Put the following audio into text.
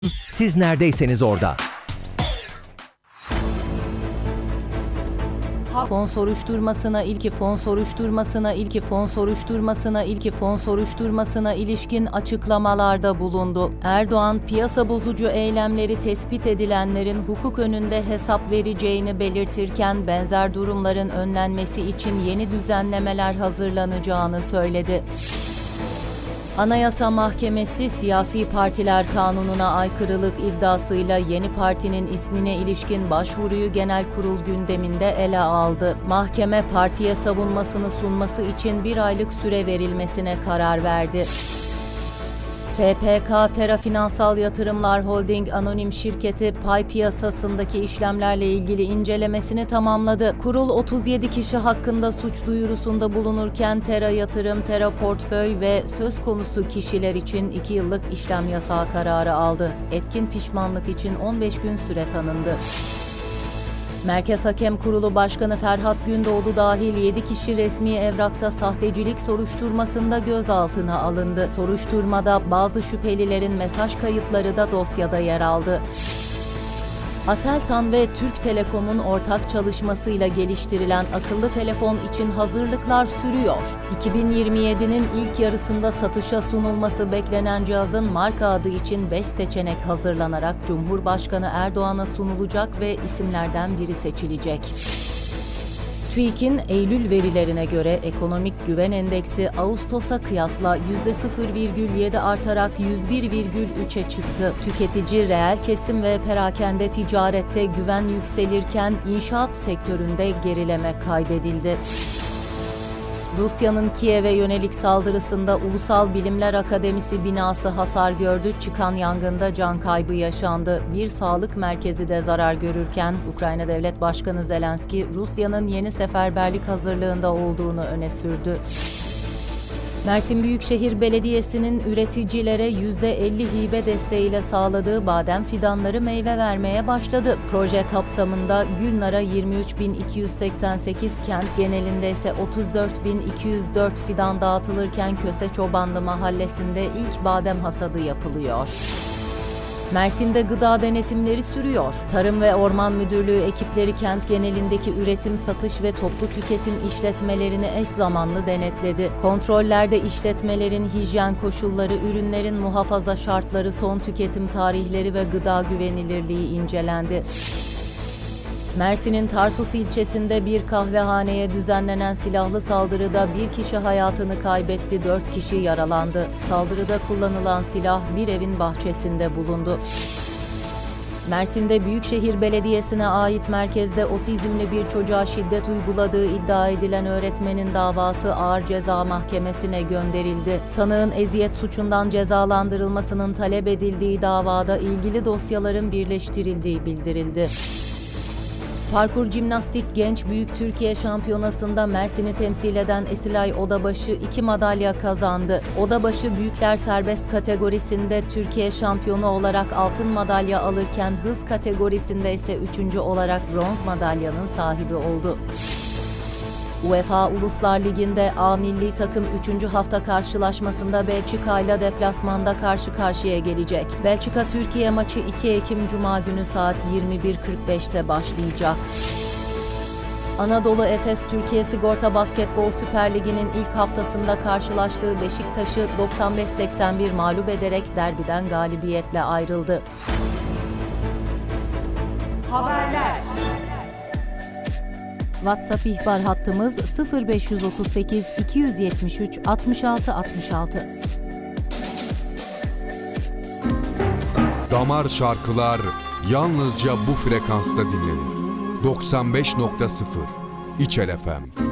Siz neredeyseniz orada. Fon soruşturmasına ilişkin açıklamalarda bulundu. Erdoğan, piyasa bozucu eylemleri tespit edilenlerin hukuk önünde hesap vereceğini belirtirken benzer durumların önlenmesi için yeni düzenlemeler hazırlanacağını söyledi. Anayasa Mahkemesi, siyasi partiler kanununa aykırılık iddiasıyla yeni partinin ismine ilişkin başvuruyu genel kurul gündeminde ele aldı. Mahkeme, partiye savunmasını sunması için 1 aylık süre verilmesine karar verdi. SPK, Tera Finansal Yatırımlar Holding Anonim Şirketi pay piyasasındaki işlemlerle ilgili incelemesini tamamladı. Kurul 37 kişi hakkında suç duyurusunda bulunurken Tera Yatırım, Tera Portföy ve söz konusu kişiler için 2 yıllık işlem yasağı kararı aldı. Etkin pişmanlık için 15 gün süre tanındı. Merkez Hakem Kurulu Başkanı Ferhat Gündoğdu dahil 7 kişi resmi evrakta sahtecilik soruşturmasında gözaltına alındı. Soruşturmada bazı şüphelilerin mesaj kayıtları da dosyada yer aldı. Aselsan ve Türk Telekom'un ortak çalışmasıyla geliştirilen akıllı telefon için hazırlıklar sürüyor. 2027'nin ilk yarısında satışa sunulması beklenen cihazın marka adı için 5 seçenek hazırlanarak Cumhurbaşkanı Erdoğan'a sunulacak ve isimlerden biri seçilecek. TÜİK'in Eylül verilerine göre ekonomik güven endeksi Ağustos'a kıyasla %0,7 artarak 101,3'e çıktı. Tüketici, reel kesim ve perakende ticarette güven yükselirken inşaat sektöründe gerileme kaydedildi. Rusya'nın Kiev'e yönelik saldırısında Ulusal Bilimler Akademisi binası hasar gördü. Çıkan yangında can kaybı yaşandı. Bir sağlık merkezi de zarar görürken Ukrayna Devlet Başkanı Zelenski, Rusya'nın yeni seferberlik hazırlığında olduğunu öne sürdü. Mersin Büyükşehir Belediyesi'nin üreticilere %50 hibe desteğiyle sağladığı badem fidanları meyve vermeye başladı. Proje kapsamında Gülnar'a 23.288, kent genelinde ise 34.204 fidan dağıtılırken Köse Çobanlı Mahallesi'nde ilk badem hasadı yapılıyor. Mersin'de gıda denetimleri sürüyor. Tarım ve Orman Müdürlüğü ekipleri kent genelindeki üretim, satış ve toplu tüketim işletmelerini eş zamanlı denetledi. Kontrollerde işletmelerin hijyen koşulları, ürünlerin muhafaza şartları, son tüketim tarihleri ve gıda güvenilirliği incelendi. Mersin'in Tarsus ilçesinde bir kahvehaneye düzenlenen silahlı saldırıda 1 kişi hayatını kaybetti, 4 kişi yaralandı. Saldırıda kullanılan silah bir evin bahçesinde bulundu. Mersin'de Büyükşehir Belediyesi'ne ait merkezde otizmli bir çocuğa şiddet uyguladığı iddia edilen öğretmenin davası Ağır Ceza Mahkemesi'ne gönderildi. Sanığın eziyet suçundan cezalandırılmasının talep edildiği davada ilgili dosyaların birleştirildiği bildirildi. Parkur jimnastik genç büyük Türkiye şampiyonasında Mersin'i temsil eden Esilay Odabaşı 2 madalya kazandı. Odabaşı büyükler serbest kategorisinde Türkiye şampiyonu olarak altın madalya alırken hız kategorisinde ise 3. olarak bronz madalyanın sahibi oldu. UEFA Uluslar Ligi'nde A milli takım 3. hafta karşılaşmasında Belçika ile deplasmanda karşı karşıya gelecek. Belçika-Türkiye maçı 2 Ekim Cuma günü saat 21.45'te başlayacak. Anadolu Efes Türkiye Sigorta Basketbol Süper Ligi'nin ilk haftasında karşılaştığı Beşiktaş'ı 95-81 mağlup ederek derbiden galibiyetle ayrıldı. Haberler. WhatsApp ihbar hattımız 0538 273 66 66. Damar şarkılar yalnızca bu frekansta dinlenir. 95.0 İçel FM.